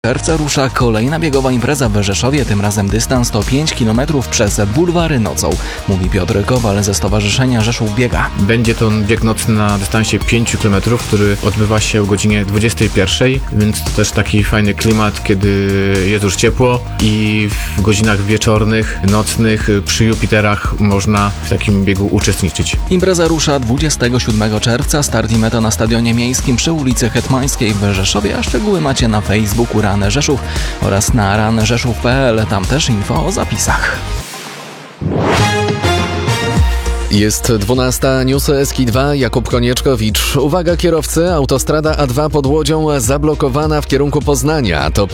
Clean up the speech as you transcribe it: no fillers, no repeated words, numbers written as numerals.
Czerwca rusza kolejna biegowa impreza w Rzeszowie, tym razem dystans to 5 km przez bulwary nocą, mówi Piotr Kowal ze Stowarzyszenia Rzeszów Biega. Będzie to bieg nocny na dystansie 5 km, który odbywa się o godzinie 21, więc to też taki fajny klimat, kiedy jest już ciepło i w godzinach wieczornych, nocnych przy Jupiterach można w takim biegu uczestniczyć. Impreza rusza 27 czerwca, start i meta na stadionie miejskim przy ulicy Hetmańskiej w Rzeszowie, a szczegóły macie na Facebooku Rany Rzeszów oraz na ranrzeszów.pl, tam też info o zapisach. Jest 12, newsy SK2, Jakub Konieczkowicz. Uwaga kierowcy, autostrada A2 pod Łodzią zablokowana w kierunku Poznania. To